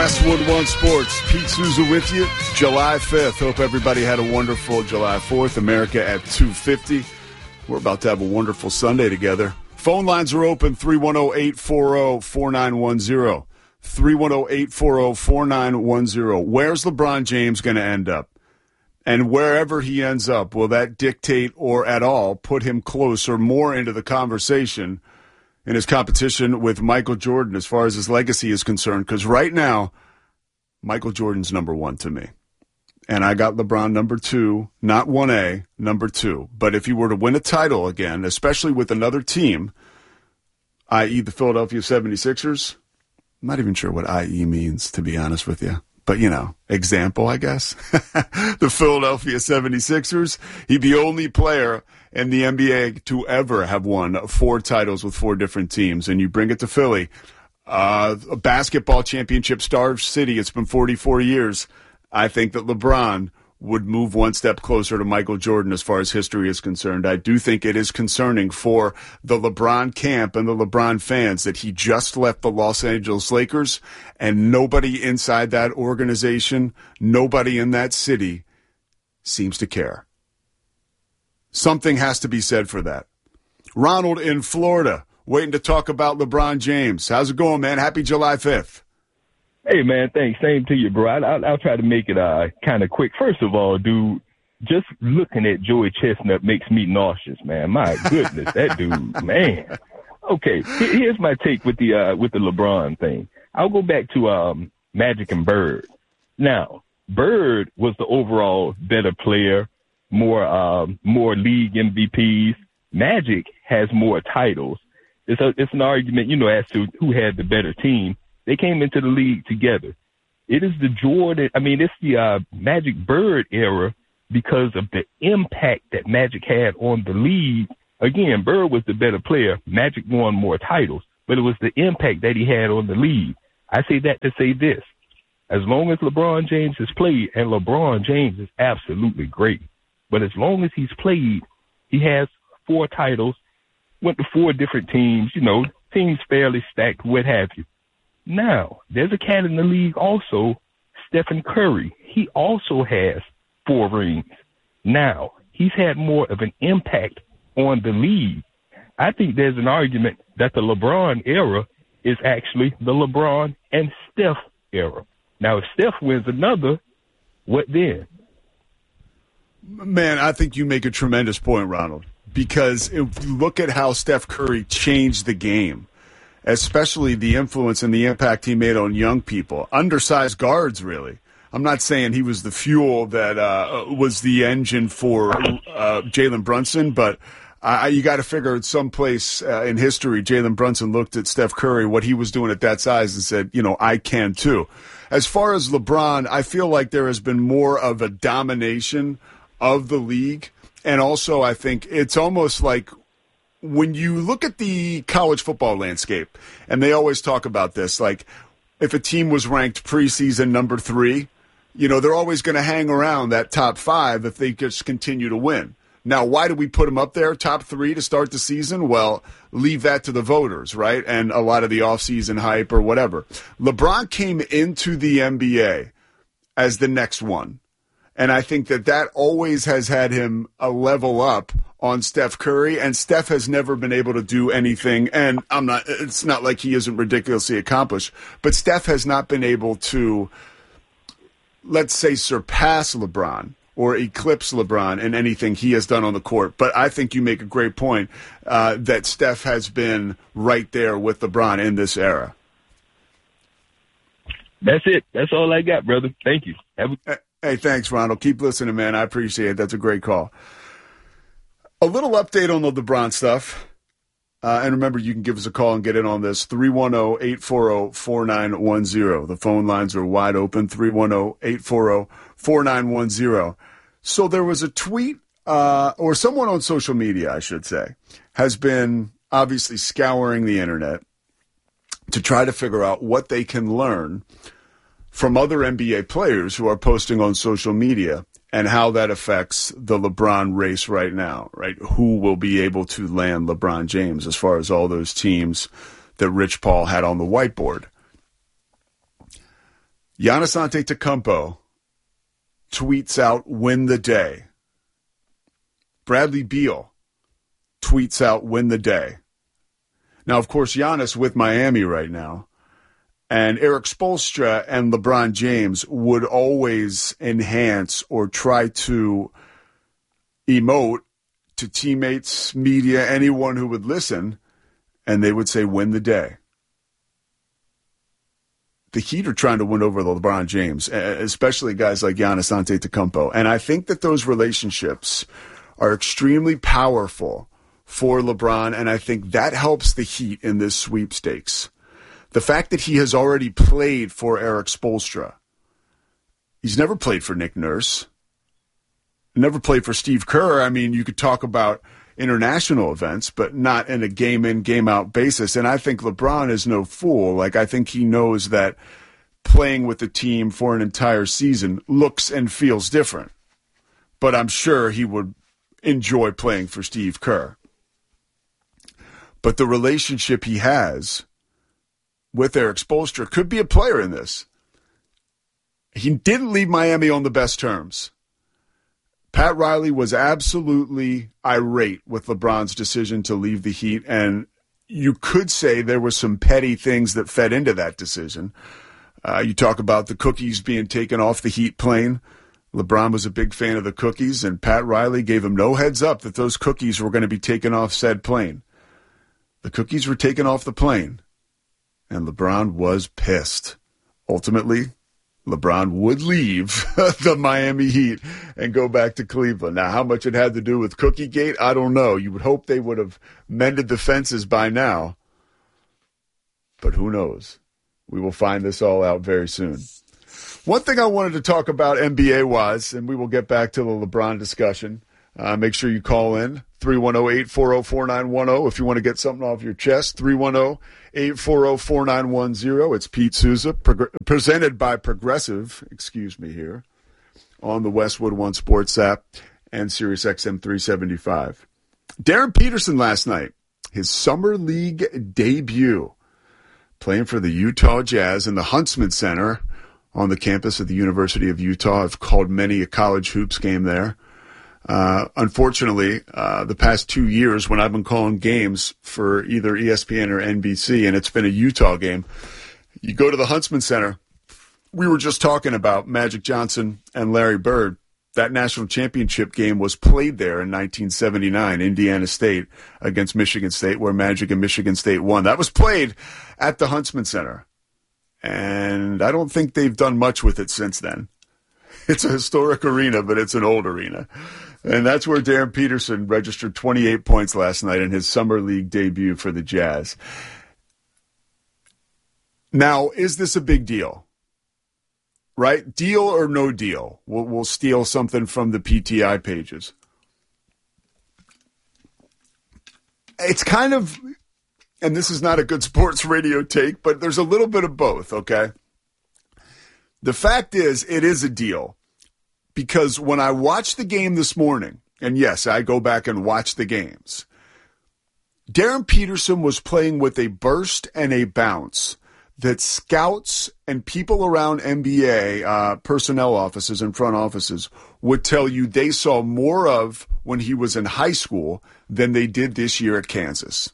Westwood One Sports. Pete Souza with you. July 5th. Hope everybody had a wonderful July 4th. America at 2:50. We're about to have a wonderful Sunday together. Phone lines are open, 310-840-4910. 310-840-4910. Where's LeBron James going to end up? And wherever he ends up, will that dictate or at all put him closer, more into the conversation in his competition with Michael Jordan as far as his legacy is concerned? Because right now, Michael Jordan's number one to me. And I got LeBron number two, not 1A, number two. But if he were to win a title again, especially with another team, i.e. the Philadelphia 76ers, I'm not even sure what IE means, to be honest with you. But, example, I guess. The Philadelphia 76ers, he'd be the only player in the NBA to ever have won 4 titles with 4 different teams. And you bring it to Philly, a basketball championship star city. It's been 44 years. I think that LeBron would move one step closer to Michael Jordan as far as history is concerned. I do think it is concerning for the LeBron camp and the LeBron fans that he just left the Los Angeles Lakers, and nobody inside that organization, nobody in that city seems to care. Something has to be said for that. Ronald in Florida, waiting to talk about LeBron James. How's it going, man? Happy July 5th. Hey, man, thanks. Same to you, bro. I'll try to make it kind of quick. First of all, dude, just looking at Joey Chestnut makes me nauseous, man. My goodness, that dude, man. Okay, here's my take with the LeBron thing. I'll go back to Magic and Bird. Now, Bird was the overall better player, more league MVPs. Magic has more titles. It's an argument, as to who had the better team. They came into the league together. It is it's the Magic Bird era because of the impact that Magic had on the league. Again, Bird was the better player. Magic won more titles, but it was the impact that he had on the league. I say that to say this. As long as LeBron James has played, and LeBron James is absolutely great, but as long as he's played, he has 4 titles, went to 4 different teams, teams fairly stacked, what have you. Now, there's a cat in the league also, Stephen Curry. He also has 4 rings. Now, he's had more of an impact on the league. I think there's an argument that the LeBron era is actually the LeBron and Steph era. Now, if Steph wins another, what then? Man, I think you make a tremendous point, Ronald, because if you look at how Steph Curry changed the game, especially the influence and the impact he made on young people, undersized guards, really. I'm not saying he was the fuel that was the engine for Jalen Brunson, but you got to figure at some place in history, Jalen Brunson looked at Steph Curry, what he was doing at that size, and said, I can too. As far as LeBron, I feel like there has been more of a domination of the league. And also, I think it's almost like when you look at the college football landscape, and they always talk about this, like if a team was ranked preseason number 3, they're always going to hang around that top 5 if they just continue to win. Now, why do we put them up there, top 3 to start the season? Well, leave that to the voters, right? And a lot of the offseason hype or whatever. LeBron came into the NBA as the next one. And I think that always has had him a level up on Steph Curry, and Steph has never been able to do anything. And it's not like he isn't ridiculously accomplished, but Steph has not been able to, let's say, surpass LeBron or eclipse LeBron in anything he has done on the court. But I think you make a great point that Steph has been right there with LeBron in this era. That's it. That's all I got, brother. Thank you. Hey, thanks, Ronald. Keep listening, man. I appreciate it. That's a great call. A little update on the LeBron stuff. And remember, you can give us a call and get in on this, 310-840-4910. The phone lines are wide open, 310-840-4910. So there was a tweet, or someone on social media, I should say, has been obviously scouring the internet to try to figure out what they can learn from other NBA players who are posting on social media and how that affects the LeBron race right now, right? Who will be able to land LeBron James as far as all those teams that Rich Paul had on the whiteboard. Giannis Antetokounmpo tweets out, "Win the day." Bradley Beal tweets out, "Win the day." Now, of course, Giannis with Miami right now, and Eric Spoelstra and LeBron James would always enhance or try to emote to teammates, media, anyone who would listen, and they would say, "Win the day." The Heat are trying to win over LeBron James, especially guys like Giannis Antetokounmpo. And I think that those relationships are extremely powerful for LeBron, and I think that helps the Heat in this sweepstakes. The fact that he has already played for Eric Spoelstra. He's never played for Nick Nurse. Never played for Steve Kerr. I mean, you could talk about international events, but not in a game-in, game-out basis. And I think LeBron is no fool. Like, I think he knows that playing with the team for an entire season looks and feels different. But I'm sure he would enjoy playing for Steve Kerr. But the relationship he has with Eric Spoelstra could be a player in this. He didn't leave Miami on the best terms. Pat Riley was absolutely irate with LeBron's decision to leave the Heat, and you could say there were some petty things that fed into that decision. You talk about the cookies being taken off the Heat plane. LeBron was a big fan of the cookies, and Pat Riley gave him no heads up that those cookies were going to be taken off said plane. The cookies were taken off the plane, and LeBron was pissed. Ultimately, LeBron would leave the Miami Heat and go back to Cleveland. Now, how much it had to do with Cookiegate, I don't know. You would hope they would have mended the fences by now. But who knows? We will find this all out very soon. One thing I wanted to talk about NBA-wise, and we will get back to the LeBron discussion. Make sure you call in, 310-840-4910, if you want to get something off your chest, 310-840-4910. It's Pete Souza, presented by Progressive, here, on the Westwood One Sports app and Sirius XM 375. Darren Peterson last night, his Summer League debut, playing for the Utah Jazz in the Huntsman Center on the campus of the University of Utah. I've called many a college hoops game there. Unfortunately, the past 2 years when I've been calling games for either ESPN or NBC, and it's been a Utah game, you go to the Huntsman Center. We were just talking about Magic Johnson and Larry Bird. That national championship game was played there in 1979, Indiana State against Michigan State, where Magic and Michigan State won. That was played at the Huntsman Center. And I don't think they've done much with it since then. It's a historic arena, but it's an old arena. And that's where Darren Peterson registered 28 points last night in his Summer League debut for the Jazz. Now, is this a big deal? Right? Deal or no deal? We'll steal something from the PTI pages. It's kind of, and this is not a good sports radio take, but there's a little bit of both, okay? The fact is, it is a deal. Because when I watched the game this morning, and yes, I go back and watch the games, Darren Peterson was playing with a burst and a bounce that scouts and people around NBA personnel offices and front offices would tell you they saw more of when he was in high school than they did this year at Kansas.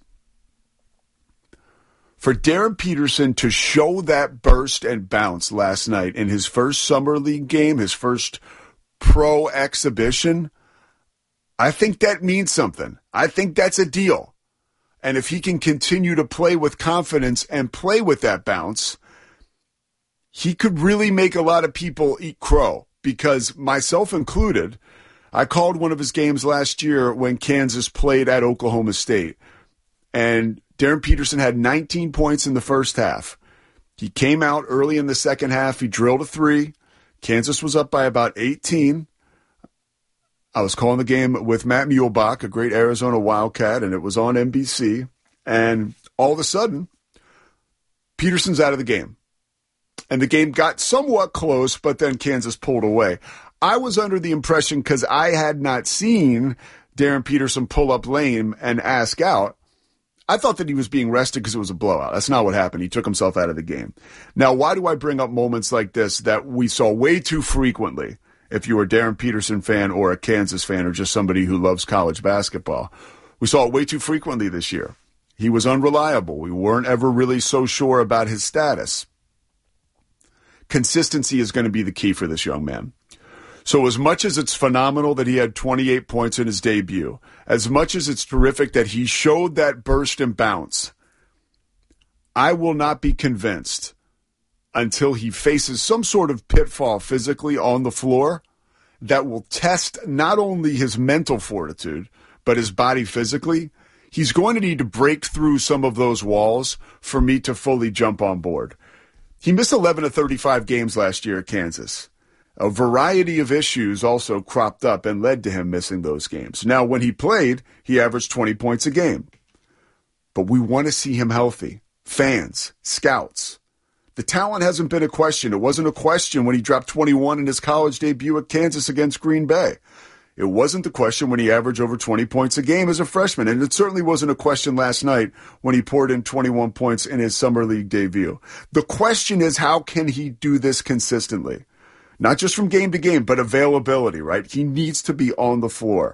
For Darren Peterson to show that burst and bounce last night in his first Summer League game, his first pro exhibition, I think that means something. I think that's a deal. And if he can continue to play with confidence and play with that bounce, he could really make a lot of people eat crow. Because myself included, I called one of his games last year when Kansas played at Oklahoma State. And Darren Peterson had 19 points in the first half. He came out early in the second half. He drilled a three. Kansas was up by about 18. I was calling the game with Matt Muehlbach, a great Arizona Wildcat, and it was on NBC. And all of a sudden, Peterson's out of the game. And the game got somewhat close, but then Kansas pulled away. I was under the impression, because I had not seen Darren Peterson pull up lane and ask out, I thought that he was being rested because it was a blowout. That's not what happened. He took himself out of the game. Now, why do I bring up moments like this that we saw way too frequently if you were a Darren Peterson fan or a Kansas fan or just somebody who loves college basketball? We saw it way too frequently this year. He was unreliable. We weren't ever really so sure about his status. Consistency is going to be the key for this young man. So as much as it's phenomenal that he had 28 points in his debut, as much as it's terrific that he showed that burst and bounce, I will not be convinced until he faces some sort of pitfall physically on the floor that will test not only his mental fortitude, but his body physically. He's going to need to break through some of those walls for me to fully jump on board. He missed 11 of 35 games last year at Kansas. A variety of issues also cropped up and led to him missing those games. Now, when he played, he averaged 20 points a game. But we want to see him healthy. Fans, scouts. The talent hasn't been a question. It wasn't a question when he dropped 21 in his college debut at Kansas against Green Bay. It wasn't the question when he averaged over 20 points a game as a freshman. And it certainly wasn't a question last night when he poured in 21 points in his summer league debut. The question is, how can he do this consistently? Not just from game to game, but availability, right? He needs to be on the floor.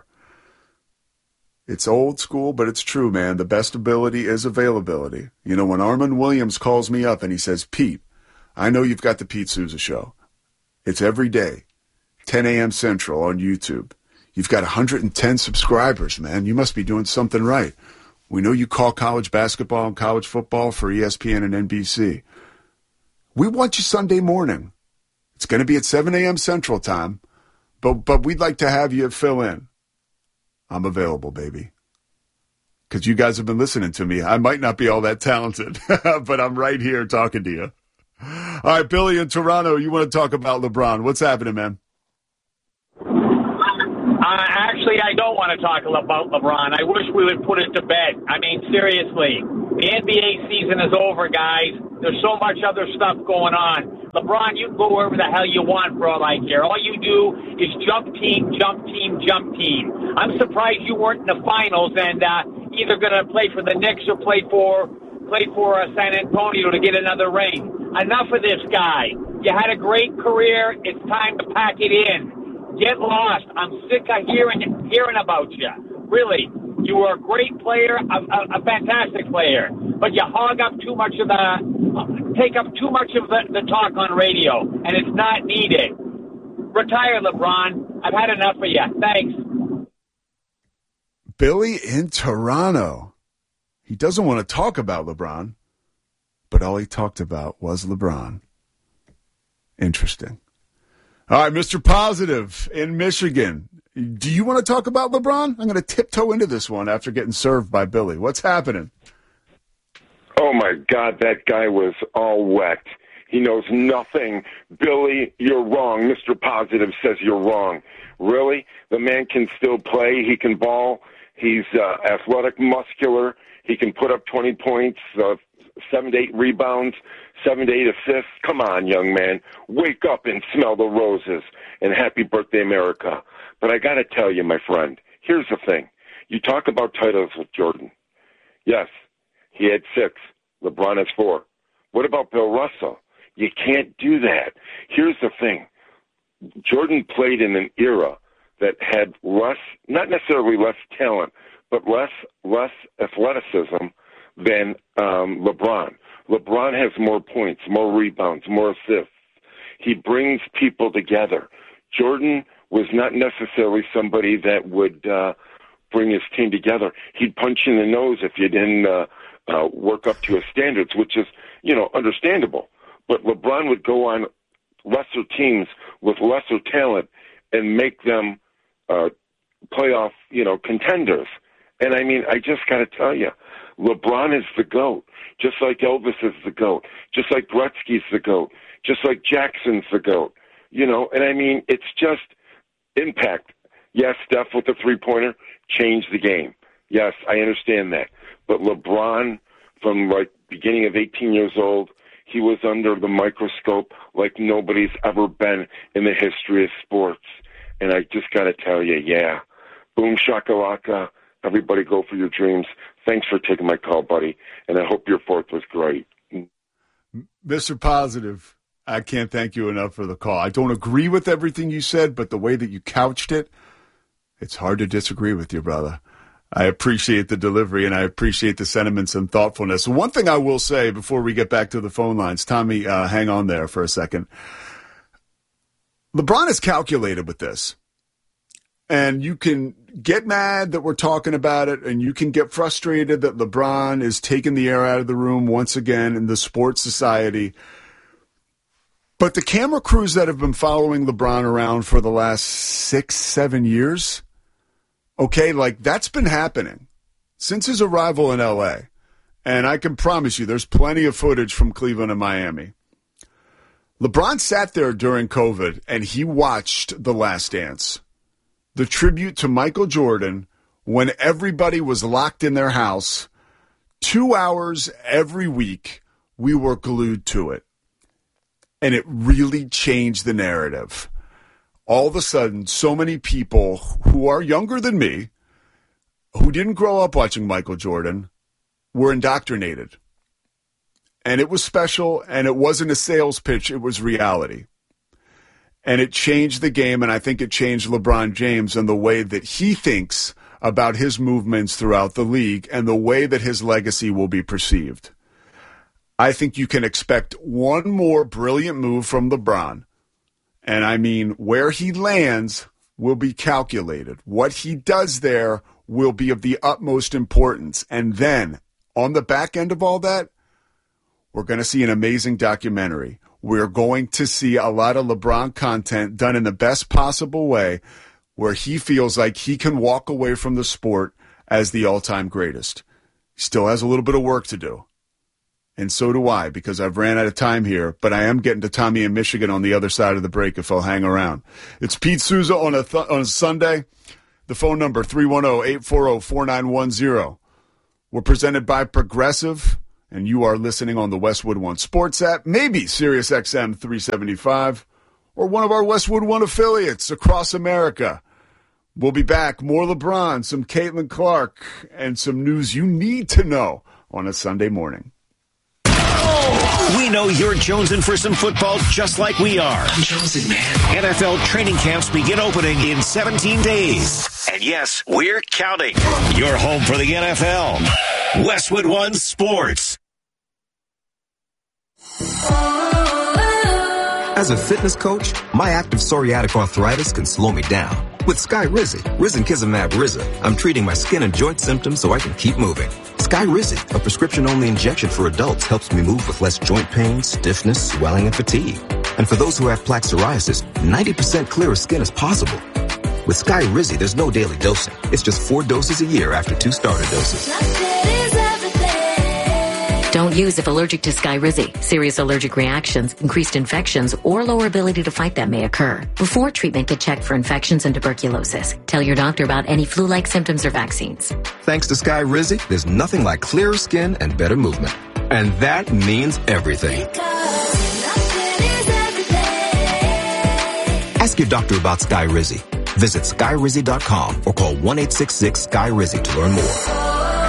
It's old school, but it's true, man. The best ability is availability. You know, when Armand Williams calls me up and he says, Pete, I know you've got the Pete Souza Show. It's every day, 10 a.m. Central on YouTube. You've got 110 subscribers, man. You must be doing something right. We know you call college basketball and college football for ESPN and NBC. We want you Sunday morning. It's going to be at 7 a.m. Central Time, but we'd like to have you fill in. I'm available, baby. Because you guys have been listening to me. I might not be all that talented, but I'm right here talking to you. All right, Billy in Toronto, you want to talk about LeBron. What's happening, man? Actually, I don't want to talk about LeBron. I wish we would put it to bed. I mean, seriously. The NBA season is over, guys. There's so much other stuff going on. LeBron, you can go wherever the hell you want for all I care. All you do is jump team, jump team, jump team. I'm surprised you weren't in the finals and either going to play for the Knicks or play for San Antonio to get another ring. Enough of this guy. You had a great career. It's time to pack it in. Get lost. I'm sick of hearing about you. Really, you were a great player, a fantastic player, but you take up too much of the talk on radio, and it's not needed. Retire, LeBron. I've had enough of you. Thanks. Billy in Toronto. He doesn't want to talk about LeBron, but all he talked about was LeBron. Interesting. All right, Mr. Positive in Michigan. Do you want to talk about LeBron? I'm going to tiptoe into this one after getting served by Billy. What's happening? Oh, my God, that guy was all wet. He knows nothing. Billy, you're wrong. Mr. Positive says you're wrong. Really? The man can still play. He can ball. He's athletic, muscular. He can put up 20 points, 7 to 8 rebounds, 7 to 8 assists. Come on, young man. Wake up and smell the roses. And happy birthday, America. But I got to tell you, my friend, here's the thing. You talk about titles with Jordan. Yes, he had 6. LeBron has 4. What about Bill Russell? You can't do that. Here's the thing. Jordan played in an era that had less, not necessarily less talent, but less athleticism than LeBron. LeBron has more points, more rebounds, more assists. He brings people together. Jordan was not necessarily somebody that would bring his team together. He'd punch you in the nose if you didn't work up to his standards, which is, understandable. But LeBron would go on lesser teams with lesser talent and make them playoff, contenders. And I mean, I just got to tell you, LeBron is the GOAT, just like Elvis is the GOAT, just like Gretzky's the GOAT, just like Jackson's the GOAT, and I mean, it's just impact. Yes, Steph with the three-pointer changed the game. Yes, I understand that. But LeBron, from beginning of 18 years old, he was under the microscope like nobody's ever been in the history of sports. And I just got to tell you, yeah, boom shakalaka, Everybody go for your dreams. Thanks for taking my call, buddy, and I hope your 4th was great. Mr. Positive, I can't thank you enough for the call. I don't agree with everything you said, but the way that you couched it, it's hard to disagree with you, brother. I appreciate the delivery, and I appreciate the sentiments and thoughtfulness. One thing I will say before we get back to the phone lines, Tommy, hang on there for a second. LeBron is calculated with this. And you can get mad that we're talking about it, and you can get frustrated that LeBron is taking the air out of the room once again in the sports society. But the camera crews that have been following LeBron around for the last 6-7 years, okay, like that's been happening since his arrival in L.A. And I can promise you there's plenty of footage from Cleveland and Miami. LeBron sat there during COVID, and he watched The Last Dance, the tribute to Michael Jordan, when everybody was locked in their house. 2 hours every week, we were glued to it. And it really changed the narrative. All of a sudden, so many people who are younger than me, who didn't grow up watching Michael Jordan, were indoctrinated. And it was special, and it wasn't a sales pitch, it was reality. And it changed the game, and I think it changed LeBron James and the way that he thinks about his movements throughout the league and the way that his legacy will be perceived. I think you can expect one more brilliant move from LeBron. And I mean, where he lands will be calculated. What he does there will be of the utmost importance. And then, on the back end of all that, we're going to see an amazing documentary. We're going to see a lot of LeBron content done in the best possible way where he feels like he can walk away from the sport as the all-time greatest. He still has a little bit of work to do. And so do I, because I've ran out of time here, but I am getting to Tommy in Michigan on the other side of the break if I'll hang around. It's Pete Souza on a Sunday. The phone number, 310-840-4910. We're presented by Progressive. And you are listening on the Westwood One Sports app, maybe Sirius XM 375, or one of our Westwood One affiliates across America. We'll be back. More LeBron, some Caitlin Clark, and some news you need to know on a Sunday morning. We know you're jonesing for some football just like we are. I'm jonesing, man. NFL training camps begin opening in 17 days. And yes, we're counting. You're home for the NFL. Westwood One Sports. As a fitness coach, my active psoriatic arthritis can slow me down. With Skyrizi, Risankizumab Riza, I'm treating my skin and joint symptoms so I can keep moving. Skyrizi, a prescription-only injection for adults, helps me move with less joint pain, stiffness, swelling, and fatigue. And for those who have plaque psoriasis, 90% clearer skin is possible. With Skyrizi, there's no daily dosing. It's just 4 doses a year after 2 starter doses. Don't use if allergic to Skyrizi. Serious allergic reactions, increased infections, or lower ability to fight them may occur. Before treatment, get checked for infections and tuberculosis. Tell your doctor about any flu-like symptoms or vaccines. Thanks to Skyrizi, there's nothing like clearer skin and better movement. And that means everything. Ask your doctor about Skyrizi. Visit Skyrizi.com or call 1-866-SKY-RIZZI to learn more.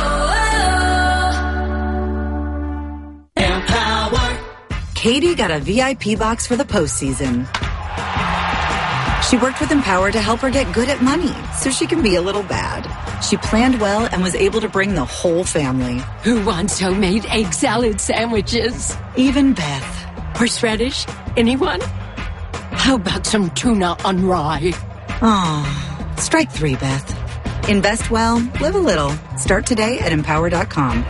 Katie got a VIP box for the postseason. She worked with Empower to help her get good at money so she can be a little bad. She planned well and was able to bring the whole family. Who wants homemade egg salad sandwiches? Even Beth. Horseradish? Anyone? How about some tuna on rye? Aw, strike 3, Beth. Invest well, live a little. Start today at Empower.com.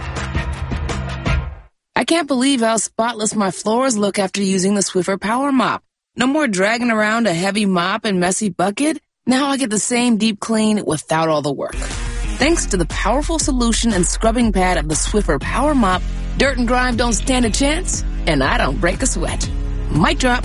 I can't believe how spotless my floors look after using the Swiffer Power Mop. No more dragging around a heavy mop and messy bucket. Now I get the same deep clean without all the work. Thanks to the powerful solution and scrubbing pad of the Swiffer Power Mop, dirt and grime don't stand a chance, and I don't break a sweat. Mic drop.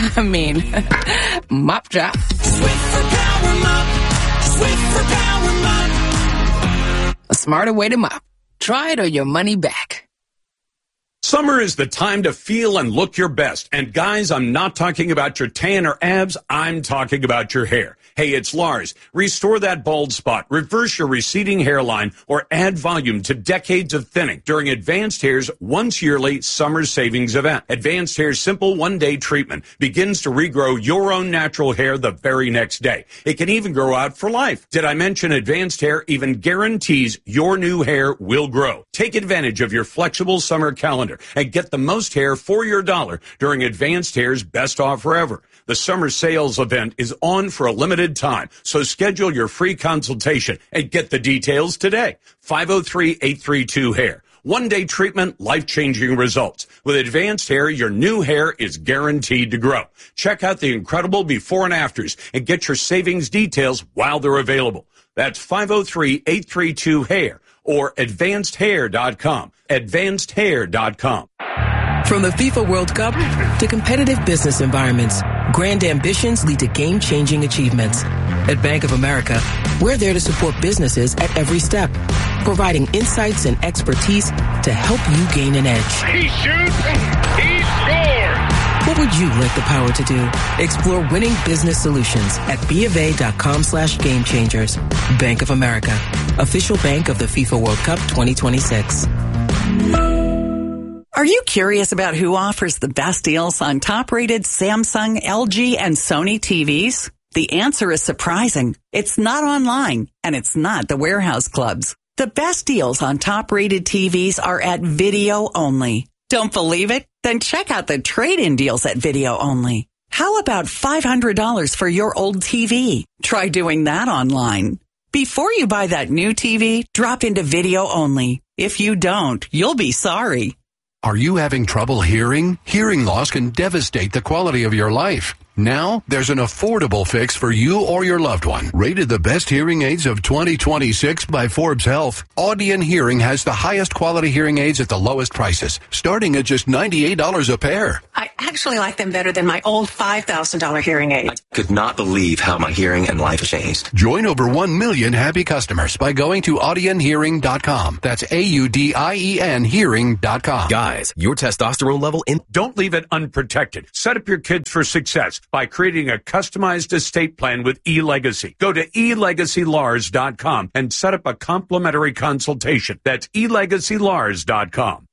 Mop drop. Swiffer Power Mop. Swiffer Power Mop. A smarter way to mop. Try it or your money back. Summer is the time to feel and look your best. And guys, I'm not talking about your tan or abs. I'm talking about your hair. Hey, it's Lars. Restore that bald spot, reverse your receding hairline, or add volume to decades of thinning during Advanced Hair's once yearly summer savings event. Advanced Hair's simple one-day treatment begins to regrow your own natural hair the very next day. It can even grow out for life. Did I mention Advanced Hair even guarantees your new hair will grow? Take advantage of your flexible summer calendar and get the most hair for your dollar during Advanced Hair's best offer ever. The summer sales event is on for a limited time, so schedule your free consultation and get the details today. 503-832-HAIR. One-day treatment, life-changing results. With Advanced Hair, your new hair is guaranteed to grow. Check out the incredible before and afters and get your savings details while they're available. That's 503-832-HAIR or advancedhair.com. Advancedhair.com. From the FIFA World Cup to competitive business environments, grand ambitions lead to game-changing achievements. At Bank of America, we're there to support businesses at every step, providing insights and expertise to help you gain an edge. He shoots, he scores! What would you like the power to do? Explore winning business solutions at BofA.com/gamechangers. Bank of America, official bank of the FIFA World Cup 2026. Are you curious about who offers the best deals on top-rated Samsung, LG, and Sony TVs? The answer is surprising. It's not online, and it's not the warehouse clubs. The best deals on top-rated TVs are at Video Only. Don't believe it? Then check out the trade-in deals at Video Only. How about $500 for your old TV? Try doing that online. Before you buy that new TV, drop into Video Only. If you don't, you'll be sorry. Are you having trouble hearing? Hearing loss can devastate the quality of your life. Now, there's an affordable fix for you or your loved one. Rated the best hearing aids of 2026 by Forbes Health, Audion Hearing has the highest quality hearing aids at the lowest prices, starting at just $98 a pair. I actually like them better than my old $5,000 hearing aid. I could not believe how my hearing and life changed. Join over 1 million happy customers by going to audionhearing.com. That's AUDIEN hearing.com. Guys, your testosterone level in... Don't leave it unprotected. Set up your kids for success by creating a customized estate plan with eLegacy. Go to elegacylars.com and set up a complimentary consultation. That's elegacylars.com.